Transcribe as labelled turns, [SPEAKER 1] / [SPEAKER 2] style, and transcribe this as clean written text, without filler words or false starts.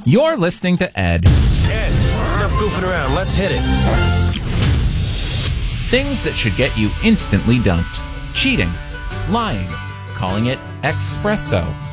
[SPEAKER 1] You're listening to Ed.
[SPEAKER 2] Ed, enough goofing around. Let's hit it.
[SPEAKER 1] Things that should get you instantly dumped. Cheating. Lying. Calling it espresso.